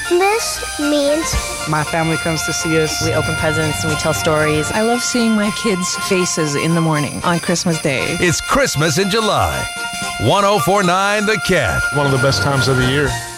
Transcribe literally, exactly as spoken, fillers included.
Christmas means my family comes to see us. We open presents and we tell stories. I love seeing my kids' faces in the morning on Christmas Day. It's Christmas in July. one oh four point nine The Cat. One of the best times of the year.